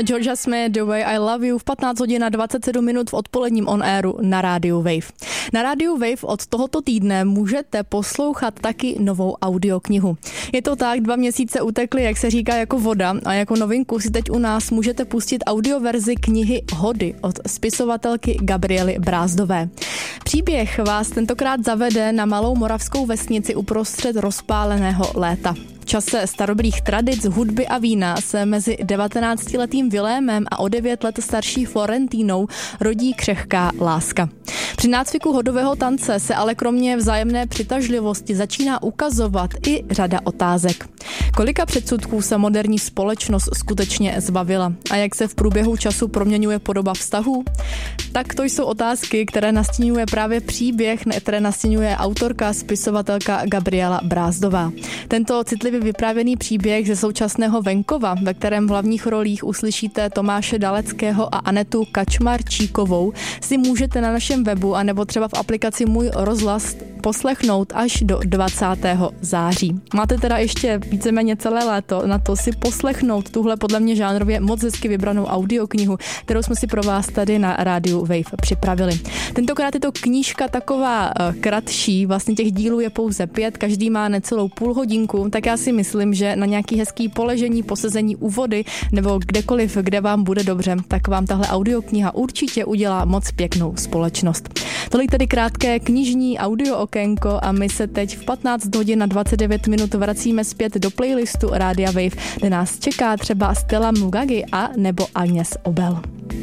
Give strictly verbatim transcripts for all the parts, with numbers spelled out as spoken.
Georgia Smith, The Way I Love You v patnáct hodin a dvacet sedm minut v odpoledním on airu na rádiu Wave. Na rádiu Wave od tohoto týdne můžete poslouchat taky novou audioknihu. Je to tak, dva měsíce utekly, jak se říká, jako voda, a jako novinku si teď u nás můžete pustit audioverzi knihy Hody od spisovatelky Gabriely Brázdové. Příběh vás tentokrát zavede na malou moravskou vesnici uprostřed rozpáleného léta. V čase starobylých tradic, hudby a vína se mezi devatenáctiletým Vilémem a o devět let starší Florentínou rodí křehká láska. Při nácviku hodového tance se ale kromě vzájemné přitažlivosti začíná ukazovat i řada otázek. Kolika předsudků se moderní společnost skutečně zbavila a jak se v průběhu času proměňuje podoba vztahů? Tak to jsou otázky, které nastíňuje právě příběh, které nastíňuje autorka, spisovatelka Gabriela Brázdová. Tento citlivě vyprávěný příběh ze současného venkova, ve kterém v hlavních rolích uslyšíte Tomáše Daleckého a Anetu Kačmarčíkovou, si můžete na našem webu a nebo třeba v aplikaci Můj rozhlas poslechnout až do dvacátého září. Máte teda ještě víceméně celé léto na to si poslechnout tuhle podle mě žánrově moc hezky vybranou audioknihu, kterou jsme si pro vás tady na rádiu Wave připravili. Tentokrát je to knížka taková uh, kratší, vlastně těch dílů je pouze pět, každý má necelou půl hodinku, tak já si myslím, že na nějaký hezký poležení, posezení u vody nebo kdekoliv, kde vám bude dobře, tak vám tahle audiokniha určitě udělá moc pěknou společnost. Tolik tedy krátké knižní audio okénko a my se teď v patnáct hodin a dvacet devět minut vracíme zpět do playlistu Rádia Wave, kde nás čeká třeba Stella Mugagi a nebo Agnes Obel.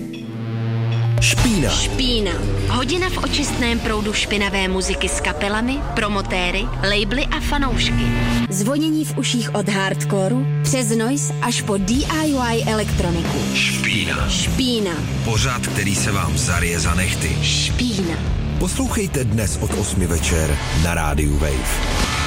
Špína. Špína. Hodina v očistném proudu špinavé muziky s kapelami, promotéry, labely a fanoušky. Zvonění v uších od hardcoreu přes noise až po D I Y elektroniku. Špína. Špína. Pořad, který se vám zarije za nechty. Špína. Poslouchejte dnes od osmi večer na rádiu Wave.